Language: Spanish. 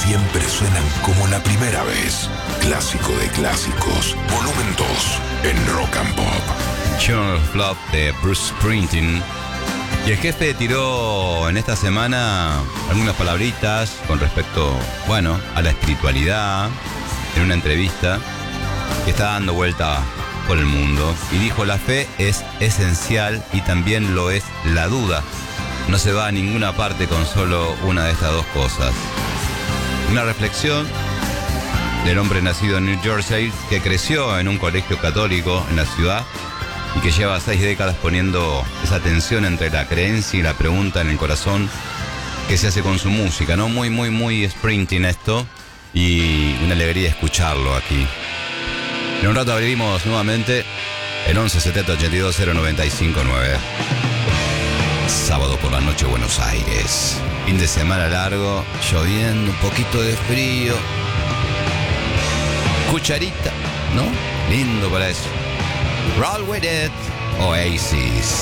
siempre suenan como la primera vez. Clásico de clásicos, volumen 2, en Rock and Pop. Journal of Love de Bruce Springsteen. Y el jefe tiró en esta semana algunas palabritas con respecto, a la espiritualidad en una entrevista que está dando vuelta por el mundo. Y dijo: la fe es esencial y también lo es la duda. No se va a ninguna parte con solo una de estas dos cosas. Una reflexión del hombre nacido en New Jersey que creció en un colegio católico en la ciudad y que lleva 6 décadas poniendo esa tensión entre la creencia y la pregunta en el corazón que se hace con su música, ¿no? Muy Springsteen esto, y una alegría escucharlo aquí. En un rato abrimos nuevamente el 11 70 82 095 9. Sábado por la noche, Buenos Aires. Fin de semana largo, lloviendo, un poquito de frío. Cucharita, ¿no? Lindo para eso. Roll with it, Oasis.